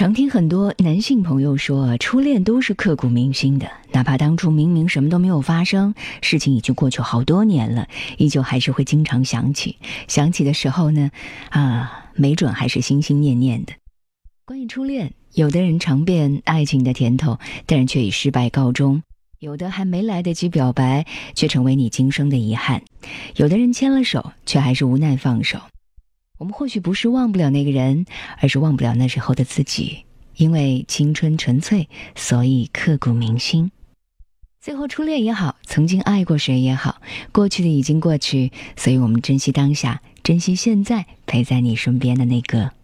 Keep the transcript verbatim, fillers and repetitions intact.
常听很多男性朋友说，初恋都是刻骨铭心的，哪怕当初明明什么都没有发生，事情已经过去好多年了，依旧还是会经常想起。想起的时候呢，啊，没准还是心心念念的。关于初恋，有的人尝遍爱情的甜头，但是却以失败告终；有的还没来得及表白，却成为你今生的遗憾；有的人牵了手，却还是无奈放手。我们或许不是忘不了那个人，而是忘不了那时候的自己，因为青春纯粹，所以刻骨铭心。最后初恋也好，曾经爱过谁也好，过去的已经过去，所以我们珍惜当下，珍惜现在陪在你身边的那个